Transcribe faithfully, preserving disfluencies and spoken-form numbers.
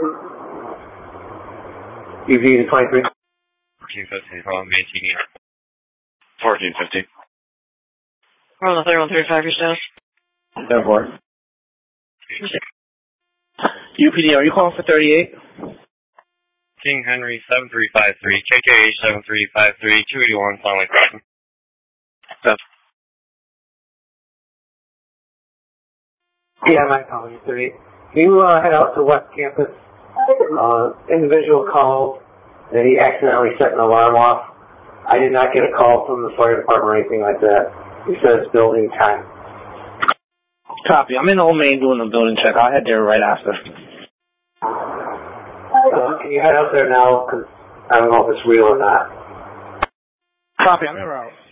U V to twenty-three. fourteen fifty, hold on, maintaining. fourteen fifty. We're on the thirty-one thirty-five, your status. Therefore. U P D, are you calling for thirty-eight? King Henry seven three five three, K K H seven three five three, two eighty-one, Salt Lake Crossing. Yeah, my calling you thirty-eight. Can you uh, head out to West Campus? Uh, individual called that he accidentally set an alarm off. I did not get a call from the fire department or anything like that. He says building time. Copy. I'm in Old Main doing the building check. I'll head there right after. Uh, can you head out there now? Because I don't know if it's real or not. Copy. I'm in route.